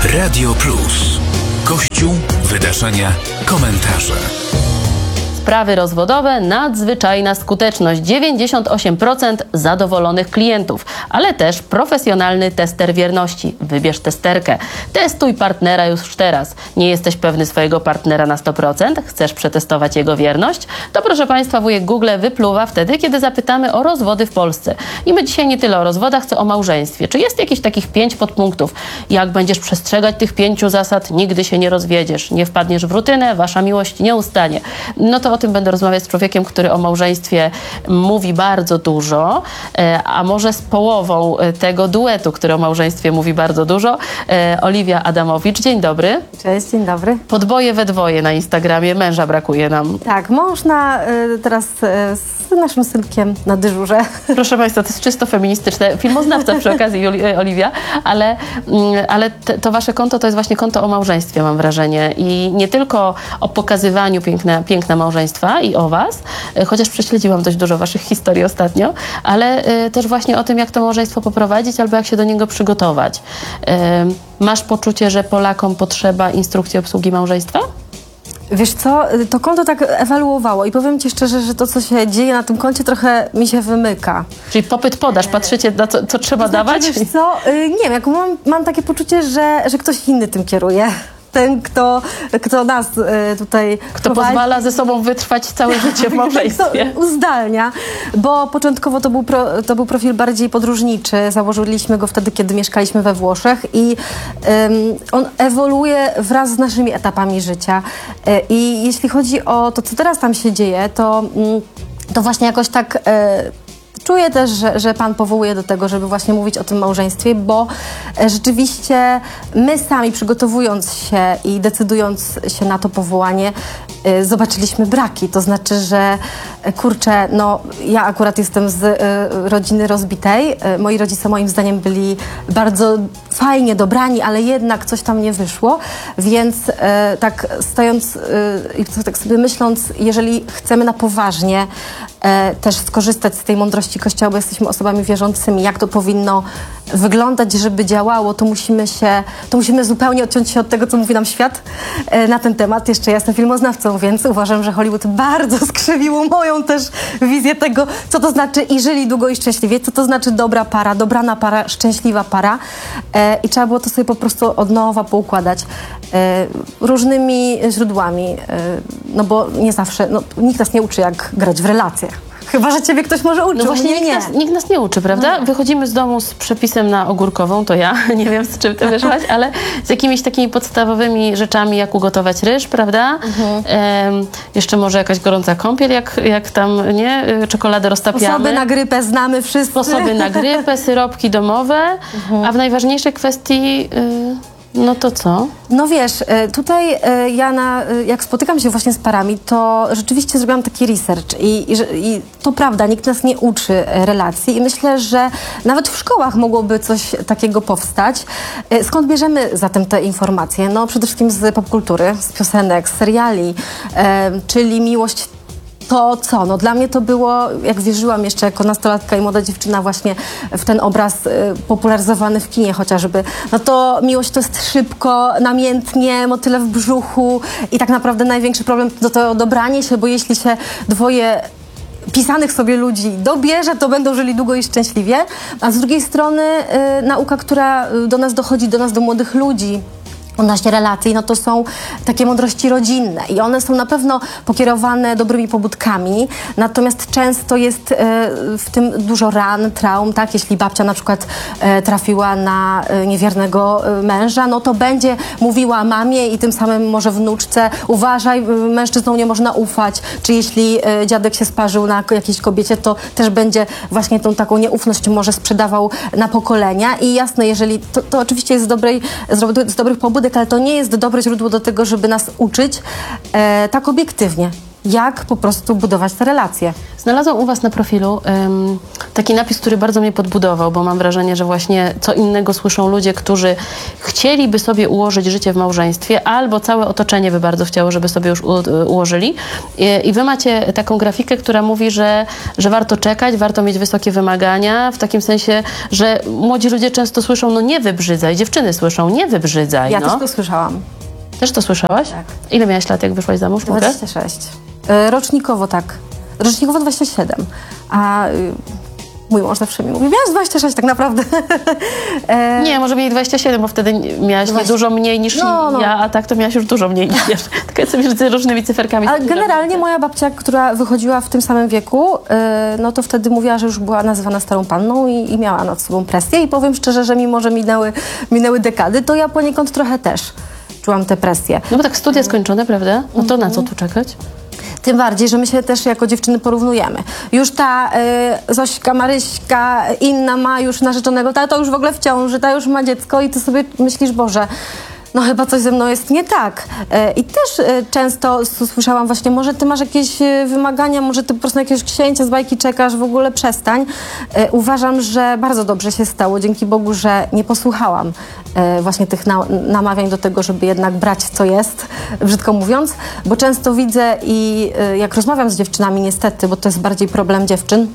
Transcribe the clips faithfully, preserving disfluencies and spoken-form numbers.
Radio Plus. Kościół, wydarzenia, komentarze. Sprawy rozwodowe, nadzwyczajna skuteczność, dziewięćdziesiąt osiem procent zadowolonych klientów, ale też profesjonalny tester wierności. Wybierz testerkę. Testuj partnera już teraz. Nie jesteś pewny swojego partnera na sto procent? Chcesz przetestować jego wierność? To proszę Państwa, wujek Google wypluwa wtedy, kiedy zapytamy o rozwody w Polsce. I my dzisiaj nie tyle o rozwodach, co o małżeństwie. Czy jest jakieś takich pięć podpunktów? Jak będziesz przestrzegać tych pięciu zasad, nigdy się nie rozwiedziesz, nie wpadniesz w rutynę, wasza miłość nie ustanie. No to o tym będę rozmawiać z człowiekiem, który o małżeństwie mówi bardzo dużo, a może z połową tego duetu, który o małżeństwie mówi bardzo dużo. Oliwia Adamowicz, dzień dobry. Cześć, dzień dobry. Podboje we dwoje na Instagramie, męża brakuje nam. Tak, mąż na, teraz z naszym synkiem na dyżurze. Proszę Państwa, to jest czysto feministyczne, filmoznawca przy okazji, Oliwia, ale, ale te, to Wasze konto to jest właśnie konto o małżeństwie, mam wrażenie. I nie tylko o pokazywaniu piękna, piękna małżeństwa i o Was, chociaż prześledziłam dość dużo Waszych historii ostatnio, ale y, też właśnie o tym, jak to małżeństwo poprowadzić albo jak się do niego przygotować. Y, masz poczucie, że Polakom potrzeba instrukcji obsługi małżeństwa? Wiesz co, to konto tak ewaluowało i powiem Ci szczerze, że to, co się dzieje na tym koncie, trochę mi się wymyka. Czyli popyt podaż, patrzycie na co, co trzeba to znaczy, dawać? Wiesz co, nie wiem, jak mam, mam takie poczucie, że, że ktoś inny tym kieruje. Ten, kto, kto nas y, tutaj Kto prowadzi, pozwala ze sobą wytrwać całe życie w małżeństwie. Kto uzdalnia, bo początkowo to był, pro, to był profil bardziej podróżniczy. Założyliśmy go wtedy, kiedy mieszkaliśmy we Włoszech i ym, on ewoluuje wraz z naszymi etapami życia. Y, I jeśli chodzi o to, co teraz tam się dzieje, to, y, to właśnie jakoś tak... Y, Czuję też, że, że Pan powołuje do tego, żeby właśnie mówić o tym małżeństwie, bo rzeczywiście my sami przygotowując się i decydując się na to powołanie, y, zobaczyliśmy braki. To znaczy, że kurczę, no ja akurat jestem z y, rodziny rozbitej. Y, moi rodzice moim zdaniem byli bardzo fajnie dobrani, ale jednak coś tam nie wyszło. Więc y, tak stojąc i y, tak sobie myśląc, jeżeli chcemy na poważnie y, też skorzystać z tej mądrości Kościoła, bo jesteśmy osobami wierzącymi, jak to powinno wyglądać, żeby działało, to musimy się, to musimy zupełnie odciąć się od tego, co mówi nam świat e, na ten temat. Jeszcze ja jestem filmoznawcą, więc uważam, że Hollywood bardzo skrzywiło moją też wizję tego, co to znaczy i żyli długo i szczęśliwie, co to znaczy dobra para, dobrana para, szczęśliwa para e, i trzeba było to sobie po prostu od nowa poukładać e, różnymi źródłami, e, no bo nie zawsze, no, nikt nas nie uczy, jak grać w relacje. Chyba, że ciebie ktoś może uczył. No właśnie nie, nikt, nie. Nas, nikt nas nie uczy, prawda? No. Wychodzimy z domu z przepisem na ogórkową, to ja, nie wiem z czym ty wyszłaś, ale z jakimiś takimi podstawowymi rzeczami, jak ugotować ryż, prawda? Mhm. Ehm, jeszcze może jakaś gorąca kąpiel, jak, jak tam, nie? Czekoladę roztapiamy. Sposoby na grypę znamy wszyscy. Sposoby na grypę, syropki domowe, mhm. a w najważniejszej kwestii... Yy, no to co? No wiesz, tutaj ja na, jak spotykam się właśnie z parami, to rzeczywiście zrobiłam taki research i, i, i to prawda, nikt nas nie uczy relacji i myślę, że nawet w szkołach mogłoby coś takiego powstać. Skąd bierzemy zatem te informacje? No przede wszystkim z popkultury, z piosenek, z seriali, e, czyli miłość. To co? No dla mnie to było, jak wierzyłam jeszcze jako nastolatka i młoda dziewczyna właśnie w ten obraz y, popularyzowany w kinie chociażby, no to miłość to jest szybko, namiętnie, motyle w brzuchu i tak naprawdę największy problem to to dobranie się, bo jeśli się dwoje pisanych sobie ludzi dobierze, to będą żyli długo i szczęśliwie, a z drugiej strony y, nauka, która do nas dochodzi, do nas, do młodych ludzi, odnośnie relacji, no to są takie mądrości rodzinne i one są na pewno pokierowane dobrymi pobudkami, natomiast często jest e, w tym dużo ran, traum, tak? Jeśli babcia na przykład e, trafiła na e, niewiernego e, męża, no to będzie mówiła mamie i tym samym może wnuczce, uważaj, mężczyznom nie można ufać, czy jeśli e, dziadek się sparzył na jakiejś kobiecie, to też będzie właśnie tą taką nieufność może sprzedawał na pokolenia i jasne, jeżeli to, to oczywiście jest z, dobrej, z dobrych pobudek, ale to nie jest dobre źródło do tego, żeby nas uczyć e, tak obiektywnie. jak po prostu budować te relacje. Znalazłam u was na profilu um, taki napis, który bardzo mnie podbudował, bo mam wrażenie, że właśnie co innego słyszą ludzie, którzy chcieliby sobie ułożyć życie w małżeństwie, albo całe otoczenie by bardzo chciało, żeby sobie już u, ułożyli. I, I wy macie taką grafikę, która mówi, że, że warto czekać, warto mieć wysokie wymagania, w takim sensie, że młodzi ludzie często słyszą, no nie wybrzydzaj, dziewczyny słyszą, nie wybrzydzaj. Ja no. też to słyszałam. Też to słyszałaś? Tak. Ile miałaś lat, jak wyszłaś za mąż? Mogę? dwadzieścia sześć. E, Rocznikowo tak. Rocznikowo dwadzieścia siedem. A y, mój mąż zawsze mi mówi, miałaś dwadzieścia sześć tak naprawdę. e, Nie, może mieli dwadzieścia siedem, bo wtedy miałaś nie dużo mniej niż No, no. ja, a tak to miałaś już dużo mniej niż wiesz. Tak ja sobie z różnymi cyferkami. Ale generalnie moja babcia, która wychodziła w tym samym wieku, y, no to wtedy mówiła, że już była nazywana starą panną i, i miała nad sobą presję. I powiem szczerze, że mimo, że minęły, minęły dekady, to ja poniekąd trochę też czułam tę presję. No bo tak studia skończone, prawda? No to na co tu czekać? Tym bardziej, że my się też jako dziewczyny porównujemy. Już ta y, Zośka, Maryśka, inna ma już narzeczonego, ta to już w ogóle w ciąży, ta już ma dziecko i ty sobie myślisz, Boże, no chyba coś ze mną jest nie tak. E, I też e, często s- słyszałam właśnie, może ty masz jakieś e, wymagania, może ty po prostu na jakiegoś księcia z bajki czekasz, w ogóle przestań. E, uważam, że bardzo dobrze się stało, dzięki Bogu, że nie posłuchałam e, właśnie tych na- namawiań do tego, żeby jednak brać co jest, brzydko mówiąc, bo często widzę i e, jak rozmawiam z dziewczynami niestety, bo to jest bardziej problem dziewczyn,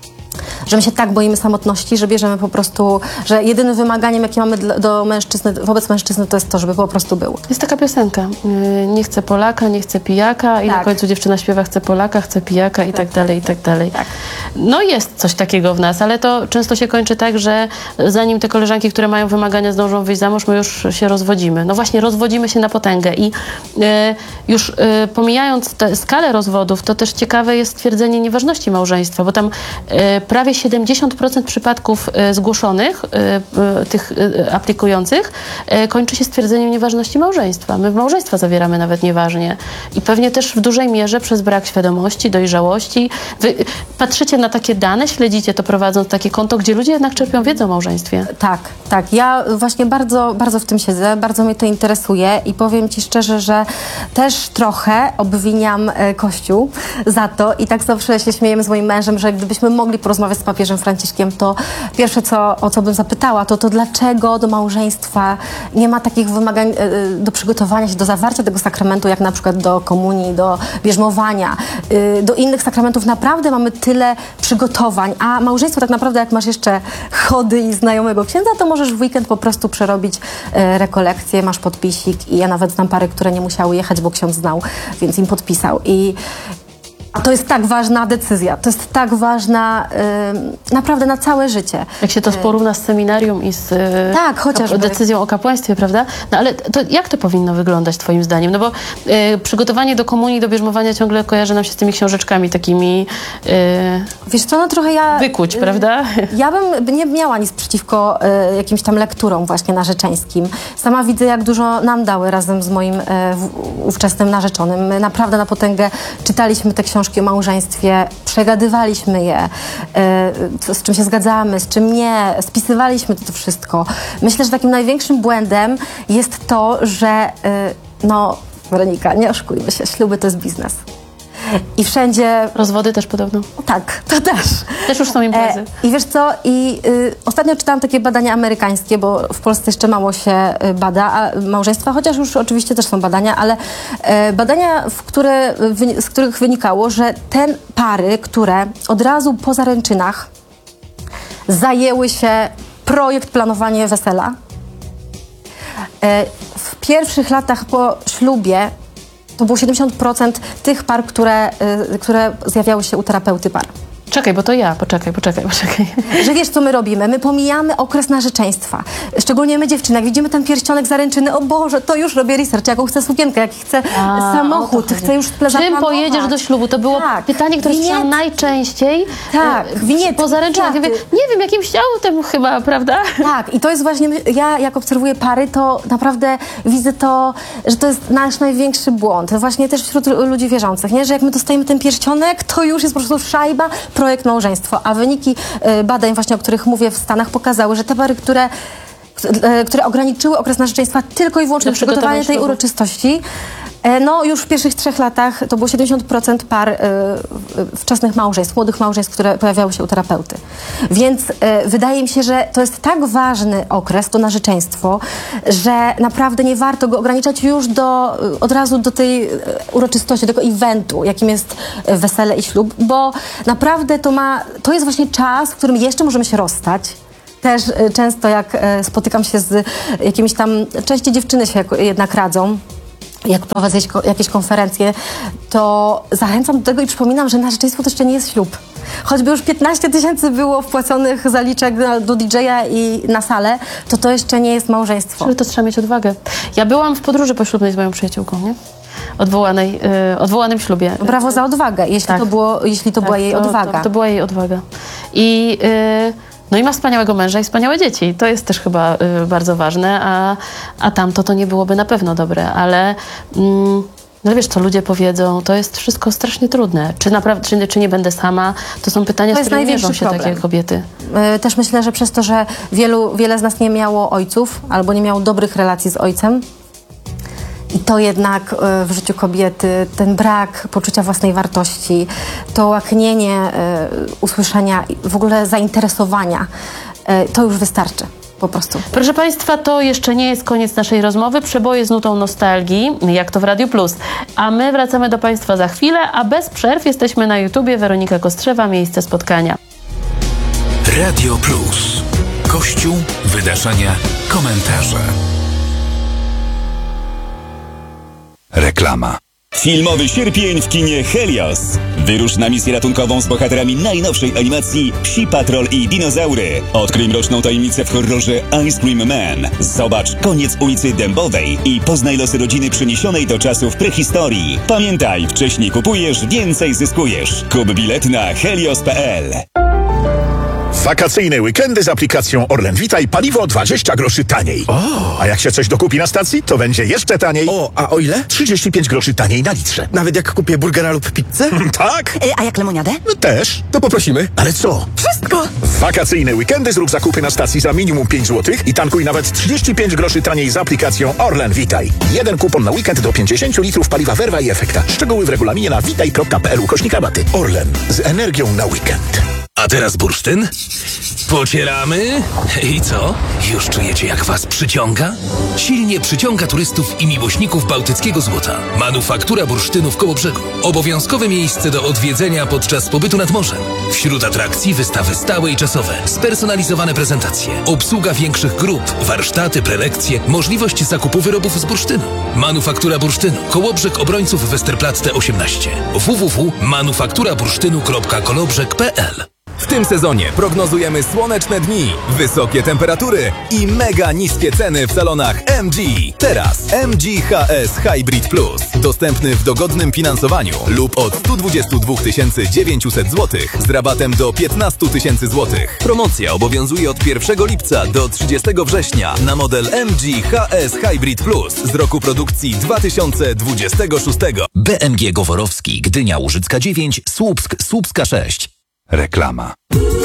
że my się tak boimy samotności, że bierzemy po prostu, że jedynym wymaganiem, jakie mamy dla, do mężczyzny, wobec mężczyzny, to jest to, żeby po prostu był. Jest taka piosenka. Yy, Nie chcę Polaka, nie chcę pijaka i Tak. na końcu dziewczyna śpiewa chcę Polaka, chcę pijaka i tak dalej, i tak dalej. Tak. No jest coś takiego w nas, ale to często się kończy tak, że zanim te koleżanki, które mają wymagania, zdążą wyjść za mąż, my już się rozwodzimy. No właśnie, rozwodzimy się na potęgę i yy, już yy, pomijając tę skalę rozwodów, to też ciekawe jest stwierdzenie nieważności małżeństwa, bo tam yy, prawie siedemdziesiąt procent przypadków y, zgłoszonych, y, y, tych y, aplikujących, y, kończy się stwierdzeniem nieważności małżeństwa. My w małżeństwa zawieramy nawet nieważnie. I pewnie też w dużej mierze przez brak świadomości, dojrzałości. Wy y, patrzycie na takie dane, śledzicie to prowadząc takie konto, gdzie ludzie jednak czerpią wiedzę o małżeństwie. Tak, tak. Ja właśnie bardzo, bardzo w tym siedzę, bardzo mnie to interesuje i powiem ci szczerze, że też trochę obwiniam e, Kościół za to i tak zawsze się śmiejemy z moim mężem, że gdybyśmy mogli porozmawiać z papieżem Franciszkiem, to pierwsze, co, o co bym zapytała, to to dlaczego do małżeństwa nie ma takich wymagań e, do przygotowania się, do zawarcia tego sakramentu, jak na przykład do komunii, do bierzmowania, e, do innych sakramentów. Naprawdę mamy tyle przygotowań, a małżeństwo tak naprawdę, jak masz jeszcze chody i znajomego księdza, to możesz w weekend po prostu przerobić e, rekolekcję, masz podpisik i ja nawet znam pary, które nie musiały jechać, bo ksiądz znał, więc im podpisał. I a to jest tak ważna decyzja, to jest tak ważna y, naprawdę na całe życie. Jak się to porówna z seminarium i z y, Tak, chociażby. decyzją o kapłaństwie, prawda? No ale to jak to powinno wyglądać twoim zdaniem? No bo y, przygotowanie do komunii, do bierzmowania ciągle kojarzy nam się z tymi książeczkami takimi y, Wiesz co, no trochę ja... wykuć, prawda? Ja bym nie miała nic przeciwko e, jakimś tam lekturom właśnie narzeczeńskim. Sama widzę, jak dużo nam dały razem z moim e, w, ówczesnym narzeczonym. My naprawdę na potęgę czytaliśmy te książki o małżeństwie, przegadywaliśmy je, e, co, z czym się zgadzamy, z czym nie, spisywaliśmy to wszystko. Myślę, że takim największym błędem jest to, że e, no, Weronika, nie oszukujmy się, śluby to jest biznes. I wszędzie... Rozwody też podobno. Tak, to też. Też już są imprezy. E, I wiesz co, i y, ostatnio czytałam takie badania amerykańskie, bo w Polsce jeszcze mało się y, bada a, małżeństwa, chociaż już oczywiście też są badania, ale e, badania, w które, wy, z których wynikało, że te pary, które od razu po zaręczynach zajęły się projekt planowania wesela, e, w pierwszych latach po ślubie to było siedemdziesiąt procent tych par, które, y, które zjawiały się u terapeuty par. Czekaj, bo to ja. Poczekaj, poczekaj, poczekaj. Że wiesz, co my robimy? My pomijamy okres narzeczeństwa. Szczególnie my, dziewczyny, jak widzimy ten pierścionek zaręczyny, o Boże, to już robię research, jaką chcę sukienkę, jaki chcę A, samochód, o to chcę chodzi. już tle Czym zaplanować. pojedziesz do ślubu? To było Tak. pytanie, które słyszałam Winietki. najczęściej. Tak, e, winietki, po zaręczynach. Ja mówię, kwiaty. nie wiem, jakimś autem chyba, prawda? Tak, i to jest właśnie, ja jak obserwuję pary, to naprawdę widzę to, że to jest nasz największy błąd. Właśnie też wśród ludzi wierzących, nie? Że jak my dostajemy ten pierścionek, to już jest po prostu szajba, projekt małżeństwo. A wyniki y, badań właśnie, o których mówię w Stanach, pokazały, że te pary, które, y, które ograniczyły okres narzeczeństwa tylko i wyłącznie Do do przygotowania tej przygotowania ślubu. uroczystości, E, No, już w pierwszych trzech latach to było siedemdziesiąt procent par e, wczesnych małżeństw, młodych małżeństw, które pojawiały się u terapeuty. Więc e, wydaje mi się, że to jest tak ważny okres, to narzeczeństwo, że naprawdę nie warto go ograniczać już do, od razu do tej e, uroczystości, do tego eventu, jakim jest e, wesele i ślub, bo naprawdę to ma, to jest właśnie czas, w którym jeszcze możemy się rozstać. Też e, często jak e, spotykam się z jakimiś tam, częściej dziewczyny się jak, jednak radzą, jak prowadzę jakieś konferencje, to zachęcam do tego i przypominam, że narzeczeństwo to jeszcze nie jest ślub. Choćby już piętnaście tysięcy było wpłaconych zaliczek do didżeja i na salę, to to jeszcze nie jest małżeństwo. Ale to trzeba mieć odwagę. Ja byłam w podróży poślubnej z moją przyjaciółką, nie? Odwołanej, yy, odwołanym ślubie. Brawo za odwagę, jeśli Tak. to, było, jeśli to Tak, była jej to, odwaga. To, to była jej odwaga. I, yy, no i ma wspaniałego męża i wspaniałe dzieci. To jest też chyba yy, bardzo ważne, a, a tamto to nie byłoby na pewno dobre, ale... Mm, no wiesz, co ludzie powiedzą, to jest wszystko strasznie trudne. Czy naprawdę, czy, czy nie będę sama? To są pytania, To z jest którymi mierzą największy się problem. takie kobiety. Y, Też myślę, że przez to, że wielu, wiele z nas nie miało ojców albo nie miało dobrych relacji z ojcem, i to jednak y, w życiu kobiety, ten brak poczucia własnej wartości, to łaknienie y, usłyszenia, i w ogóle zainteresowania, y, to już wystarczy po prostu. Proszę Państwa, to jeszcze nie jest koniec naszej rozmowy. Przeboje z nutą nostalgii, jak to w Radiu Plus. A my wracamy do Państwa za chwilę, a bez przerw jesteśmy na YouTubie. Weronika Kostrzewa, miejsce spotkania. Radio Plus. Kościół, wydarzenia, komentarze. Reklama. Filmowy sierpień w kinie Helios. Wyrusz na misję ratunkową z bohaterami najnowszej animacji Psi Patrol i Dinozaury. Odkryj mroczną tajemnicę w horrorze Ice Cream Man. Zobacz koniec ulicy Dębowej i poznaj losy rodziny przeniesionej do czasów prehistorii. Pamiętaj, wcześniej kupujesz, więcej zyskujesz. Kup bilet na helios kropka p l. Wakacyjne weekendy z aplikacją Orlen Witaj paliwo dwadzieścia groszy taniej. O! A jak się coś dokupi na stacji, to będzie jeszcze taniej. O, a o ile? trzydzieści pięć groszy taniej na litrze. Nawet jak kupię burgera lub pizzę? Tak? E, A jak lemoniadę? No też. To poprosimy. Ale co? Wszystko! W wakacyjne weekendy zrób zakupy na stacji za minimum pięć złotych i tankuj nawet trzydzieści pięć groszy taniej z aplikacją Orlen Witaj. Jeden kupon na weekend do pięćdziesiąt litrów paliwa Werwa i Efekta. Szczegóły w regulaminie na witaj kropka p l ukośnik rabaty. Orlen. Z energią na weekend. A teraz bursztyn. Pocieramy. I co? Już czujecie, jak was przyciąga? Silnie przyciąga turystów i miłośników bałtyckiego złota. Manufaktura bursztynu w Kołobrzegu. Obowiązkowe miejsce do odwiedzenia podczas pobytu nad morzem. Wśród atrakcji wystawy stałe i czasowe, spersonalizowane prezentacje, obsługa większych grup, warsztaty, prelekcje, możliwość zakupu wyrobów z bursztynu. Manufaktura bursztynu. Kołobrzeg Obrońców Westerplatte osiemnaście. w w w kropka manufaktura bursztynu kropka kolobrzeg kropka p l. W tym sezonie prognozujemy słoneczne dni, wysokie temperatury i mega niskie ceny w salonach M G. Teraz M G H S Hybrid Plus. Dostępny w dogodnym finansowaniu lub od sto dwadzieścia dwa tysiące dziewięćset złotych z rabatem do piętnaście tysięcy złotych. Promocja obowiązuje od pierwszego lipca do trzydziestego września na model M G H S Hybrid Plus z roku produkcji dwa tysiące dwudziestego szóstego. B M G Goworowski, Gdynia Łużycka dziewięć, Słupsk, Słupska sześć. Reklama.